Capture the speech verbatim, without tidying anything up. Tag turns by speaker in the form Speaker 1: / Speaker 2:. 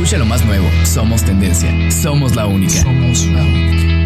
Speaker 1: Escucha lo más nuevo. Somos tendencia. Somos la única.
Speaker 2: Somos la única.